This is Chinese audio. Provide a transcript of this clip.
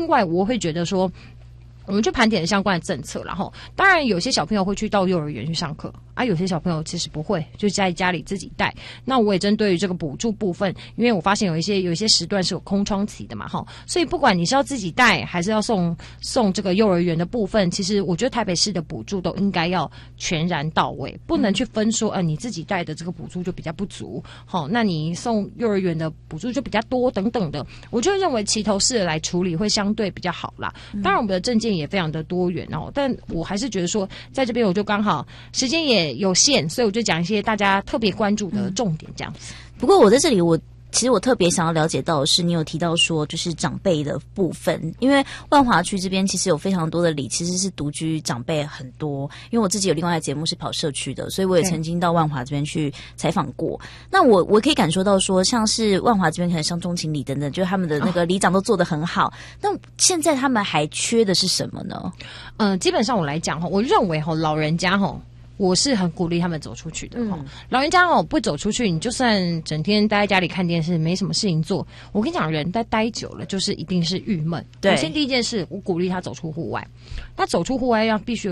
另外我会觉得说，我们去盘点相关的政策，然后当然有些小朋友会去到幼儿园去上课啊，有些小朋友其实不会，就在家里自己带。那我也针对于这个补助部分，因为我发现有一些时段是有空窗期的嘛，哈，所以不管你是要自己带还是要送这个幼儿园的部分，其实我觉得台北市的补助都应该要全然到位，不能去分说你自己带的这个补助就比较不足，好，那你送幼儿园的补助就比较多等等的，我就认为齐头式的来处理会相对比较好啦。当然我们的政见也非常的多元哦，但我还是觉得说，在这边我就刚好时间也有限，所以我就讲一些大家特别关注的重点这样子。 不过我在这里其实我特别想要了解到的是，你有提到说就是长辈的部分，因为万华区这边其实有非常多的里其实是独居长辈很多，因为我自己有另外一个节目是跑社区的，所以我也曾经到万华这边去采访过。那我可以感受到说，像是万华这边可能像中情里等等，就是他们的那个里长都做得很好。那现在他们还缺的是什么呢？ 基本上我来讲我认为老人家我是很鼓励他们走出去的老人家不走出去，你就算整天待在家里看电视，没什么事情做。我跟你讲，人待久了就是一定是郁闷。对，先第一件事，我鼓励他走出户外。那走出户外要必须有